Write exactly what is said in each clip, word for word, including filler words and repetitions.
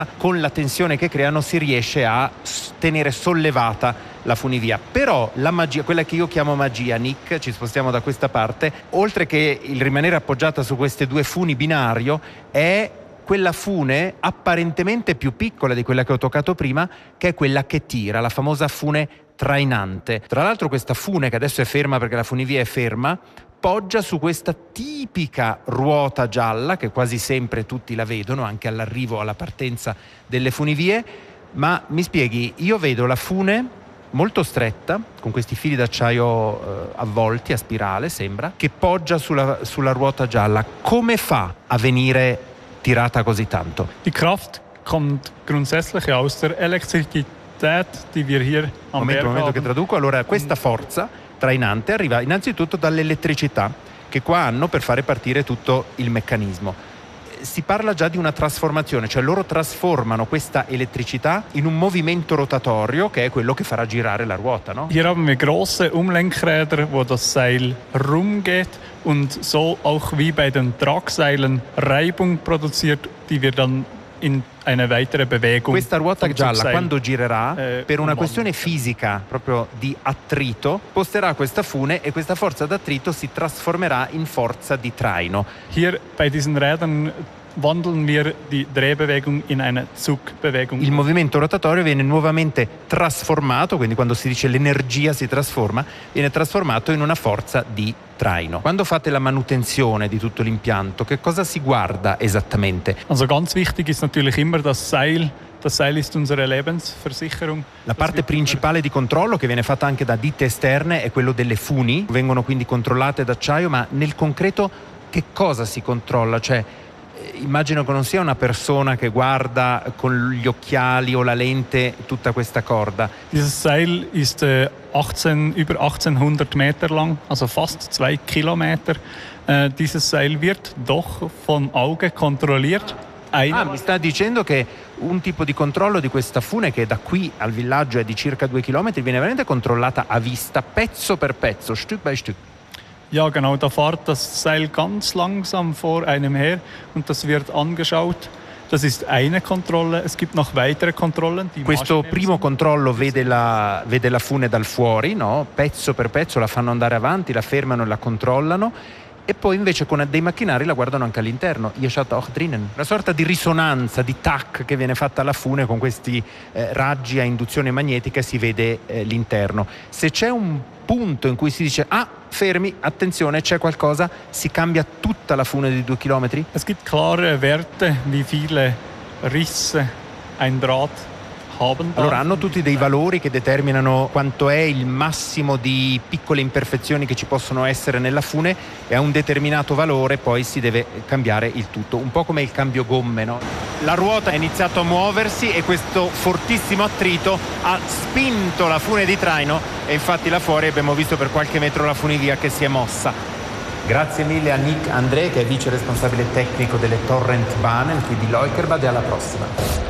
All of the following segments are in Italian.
con la tensione che creano si riesce a tenere sollevata la funivia. Però la magia, quella che io chiamo magia, Nick, ci spostiamo da questa parte, oltre che il rimanere appoggiata su queste due funi binario, è quella fune apparentemente più piccola di quella che ho toccato prima, che è quella che tira, la famosa fune trainante. Tra l'altro questa fune, che adesso è ferma perché la funivia è ferma, poggia su questa tipica ruota gialla che quasi sempre tutti la vedono anche all'arrivo, alla partenza delle funivie. Ma mi spieghi, io vedo la fune molto stretta con questi fili d'acciaio eh, avvolti a spirale, sembra, che poggia sulla, sulla ruota gialla. Come fa a venire tirata così tanto? Die Kraft kommt grundsätzlich aus der Elektrizität, die wir hier am Momento, Berg momento haben. che traduco. Allora, questa forza trainante arriva innanzitutto dall'elettricità che qua hanno per fare partire tutto il meccanismo. Si parla già di una trasformazione, cioè loro trasformano questa elettricità in un movimento rotatorio che è quello che farà girare la ruota, no? Hier haben wir große Umlenkräder, wo das Seil rumgeht und so auch wie bei den Tragseilen Reibung produziert, die wir dann in eine weitere Bewegung. Questa ruota vom gialla, Zugseil, quando girerà, eh, per una umwandeln. questione fisica proprio di attrito, sposterà questa fune e questa forza d'attrito si trasformerà in forza di traino. Hier bei diesen Rädern wandeln wir die Drehbewegung in eine Zugbewegung. Il movimento rotatorio viene nuovamente trasformato, quindi quando si dice l'energia si trasforma, viene trasformato in una forza di traino. Quando fate la manutenzione di tutto l'impianto, che cosa si guarda esattamente? Also ganz wichtig ist natürlich immer das Seil. Das Seil ist unsere Lebensversicherung. La parte principale di controllo, che viene fatta anche da ditte esterne, è quello delle funi. Vengono quindi controllate d'acciaio, ma nel concreto che cosa si controlla? Cioè, immagino che non sia una persona che guarda con gli occhiali o la lente tutta questa corda. Dieses Seil ist äh, achtzehn, über achtzehnhundert Meter lang, also fast zwei Kilometer. Äh, dieses Seil wird doch vom Auge kontrolliert. Ein Ah, mi sta dicendo che un tipo di controllo di questa fune, che da qui al villaggio è di circa due chilometri, viene veramente controllata a vista, pezzo per pezzo, Stück by Stück. Ja, genau, da fährt das Seil ganz langsam vor einem her und das wird angeschaut. Das ist eine Kontrolle, es gibt noch weitere Kontrollen. Die Questo Maschinen primo sind- controllo vede la, vede la fune dal fuori, no? Pezzo per pezzo la fanno andare avanti, la fermano e la controllano. E poi invece con dei macchinari la guardano anche all'interno. Ihr schaut auch drinnen. Una sorta di risonanza, di tac che viene fatta alla fune con questi eh, raggi a induzione magnetica, si vede eh, l'interno. Se c'è un punto in cui si dice ah, fermi, attenzione, c'è qualcosa, si cambia tutta la fune di due chilometri? Es gibt klare Werte, wie viele Risse ein Draht haben darf. Allora hanno tutti dei valori che determinano quanto è il massimo di piccole imperfezioni che ci possono essere nella fune, e a un determinato valore poi si deve cambiare il tutto, un po' come il cambio gomme, no? La ruota ha iniziato a muoversi e questo fortissimo attrito ha spinto la fune di traino, e infatti là fuori abbiamo visto per qualche metro la funivia che si è mossa. Grazie mille a Nick André, che è vice responsabile tecnico delle Torrent Bahnen qui di Leukerbad, e alla prossima.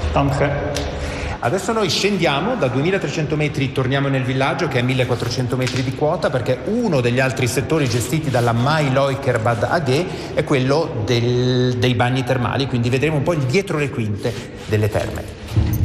Danke. Adesso noi scendiamo da duemilatrecento metri, torniamo nel villaggio che è millequattrocento metri di quota, perché uno degli altri settori gestiti dalla Mai Leukerbad A G è quello del, dei bagni termali, quindi vedremo un po' il dietro le quinte delle terme.